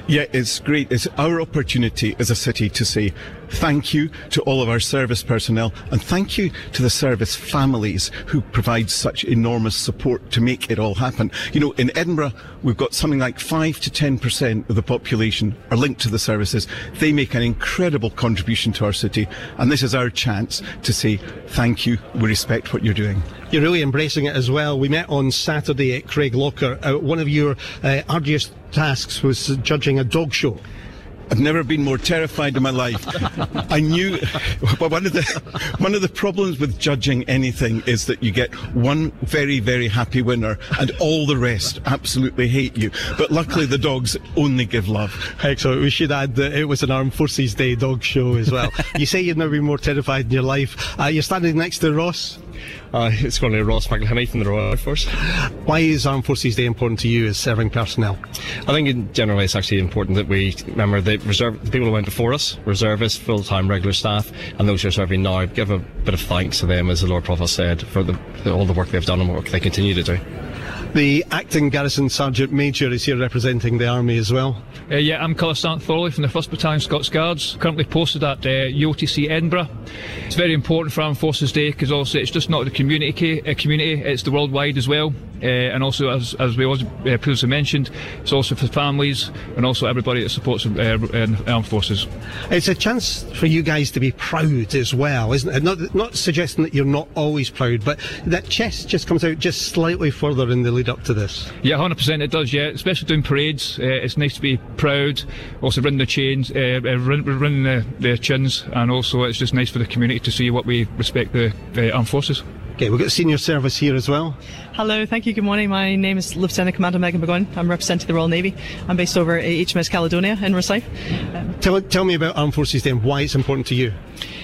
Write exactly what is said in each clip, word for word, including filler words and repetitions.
Yeah, it's great. It's our opportunity as a city to say thank you to all of our service personnel and thank you to the service families who provide such enormous support to make it all happen. You know, in Edinburgh, we've got something like five to ten percent of the population are linked to the services. They make an incredible contribution to our city, and this is our chance to say thank you. We respect what you're doing. You're really embracing it as well. We met on Saturday at Craig Locker. Uh, one of your uh, arduous tasks was judging a dog show. I've never been more terrified in my life. I knew, but one of the one of the problems with judging anything is that you get one very, very happy winner and all the rest absolutely hate you. But luckily the dogs only give love. Excellent. We should add that it was an Armed Forces Day dog show as well. You say you've never been more terrified in your life. Uh, you're standing next to Ross. Uh, it's going to be Ross McElhinney from the Royal Air Force. Why is Armed Forces Day important to you as serving personnel? I think in generally it's actually important that we remember the, reserve, the people who went before us, reservists, full-time regular staff, and those who are serving now. Give a bit of thanks to them, as the Lord Provost said, for the, the, all the work they've done and what they continue to do. The Acting Garrison Sergeant Major is here representing the Army as well. Uh, yeah, I'm Colour Sergeant Thorley from the first Battalion Scots Guards, currently posted at uh, U O T C Edinburgh. It's very important for Armed Forces Day because also it's just not the community, uh, community it's the worldwide as well. Uh, and also, as, as we also uh, previously mentioned, it's also for families and also everybody that supports uh, armed forces. It's a chance for you guys to be proud as well, isn't it? Not, not suggesting that you're not always proud, but that chest just comes out just slightly further in the lead up to this. Yeah, one hundred percent it does, yeah. Especially doing parades, uh, it's nice to be proud, also running the chains, uh, uh, run, running the, the chins, and also it's just nice for the community to see what we respect the uh, armed forces. Okay, we've got senior service here as well. Hello, thank you, good morning. My name is Lieutenant Commander Megan Burgoyne. I'm representing the Royal Navy. I'm based over at H M S Caledonia in Rosyth. Um, tell, tell me about Armed Forces Day and why it's important to you.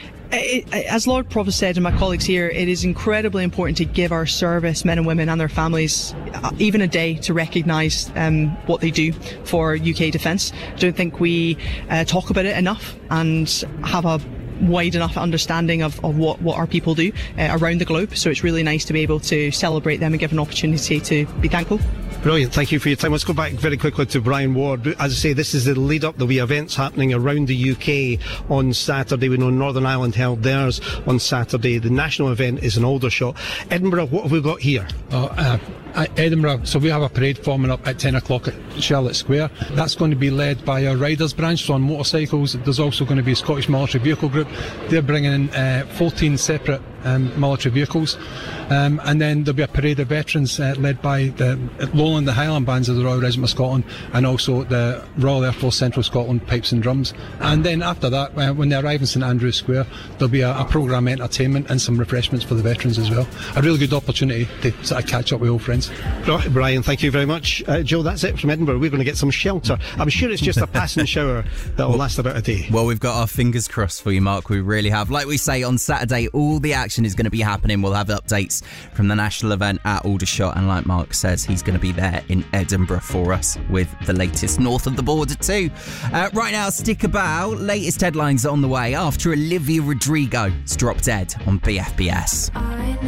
It, as Lord Provost said and my colleagues here, it is incredibly important to give our service men and women and their families uh, even a day to recognise um, what they do for U K defence. I don't think we uh, talk about it enough and have a wide enough understanding of, of what, what our people do uh, around the globe, so it's really nice to be able to celebrate them and give an opportunity to be thankful. Brilliant, thank you for your time. Let's go back very quickly to Brian Ward. As I say, this is the lead up. There'll be events happening around the U K on Saturday. We know Northern Ireland held theirs on Saturday. The national event is in Aldershot. Edinburgh, what have we got here? Uh, uh, at Edinburgh, so we have a parade forming up at ten o'clock at Charlotte Square. That's going to be led by our riders branch, so on motorcycles. There's also going to be a Scottish Military Vehicle Group. They're bringing in uh, fourteen separate um, military vehicles, um, and then there'll be a parade of veterans uh, led by the Lowland, the Highland Bands of the Royal Regiment of Scotland, and also the Royal Air Force Central Scotland Pipes and Drums. And then after that, uh, when they arrive in St Andrews Square, there'll be a, a programme of entertainment and some refreshments for the veterans as well. A really good opportunity to sort of catch up with old friends. Brian, thank you very much. Uh, Joe, that's it from Edinburgh. We're going to get some shelter. I'm sure it's just a passing shower that will last about a day. Well, we've got our fingers crossed for you, Mark. We really have. Like we say, on Saturday, all the action is going to be happening. We'll have updates from the national event at Aldershot, and like Mark says, he's going to be there in Edinburgh for us with the latest north of the border too. Uh, right now, stick about. Latest headlines on the way after Olivia Rodrigo is dropped dead on B F B S.